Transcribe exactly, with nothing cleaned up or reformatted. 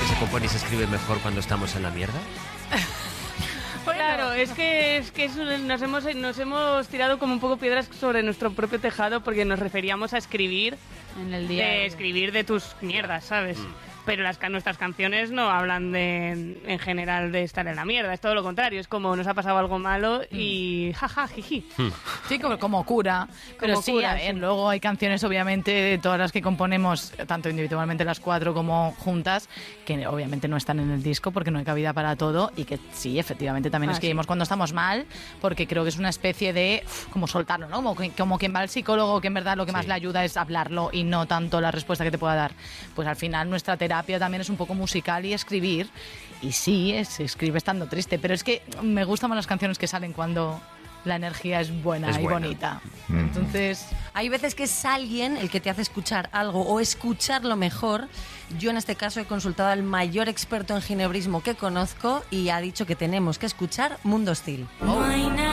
que se compone y se escribe mejor cuando estamos en la mierda? Claro, es que, es que es, nos, hemos, nos hemos tirado como un poco piedras sobre nuestro propio tejado porque nos referíamos a escribir en el día de escribir de tus mierdas, ¿sabes? Mm. Pero las, nuestras canciones no hablan de, en general de estar en la mierda, es todo lo contrario, es como nos ha pasado algo malo y jaja, jiji. Mm. Sí, como, como cura, pero como sí, cura, a ver, sí. Luego hay canciones obviamente, todas las que componemos, tanto individualmente las cuatro como juntas, que obviamente no están en el disco porque no hay cabida para todo y que sí, efectivamente también ah, escribimos sí. cuando estamos mal, porque creo que es una especie de, uf, como soltarlo, ¿no? Como, como quien va al psicólogo, que en verdad lo que sí. más le ayuda es hablarlo y no tanto la respuesta que te pueda dar. Pues al final nuestra terapia también es un poco musical y escribir, y sí, se escribe estando triste, pero es que me gustan más las canciones que salen cuando la energía es buena es y buena. bonita. Mm. Entonces, hay veces que es alguien el que te hace escuchar algo o escucharlo mejor. Yo en este caso he consultado al mayor experto en ginebrismo que conozco y ha dicho que tenemos que escuchar Mundo Hostil. Oh.